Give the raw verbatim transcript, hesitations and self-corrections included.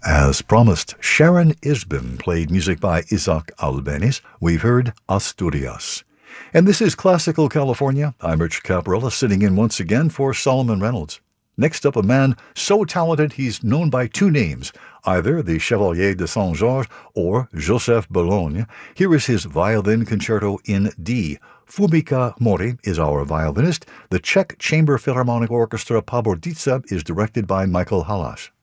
As promised, Sharon Isbin played music by Isaac Albeniz. We've heard Asturias. And this is Classical California. I'm Rich Caparella, sitting in once again for Solomon Reynolds. Next up, a man so talented he's known by two names, either the Chevalier de Saint-Georges or Joseph Bologne. Here is his violin concerto in D. Fumika Mori is our violinist. The Czech Chamber Philharmonic Orchestra Pabordica is directed by Michael Halas.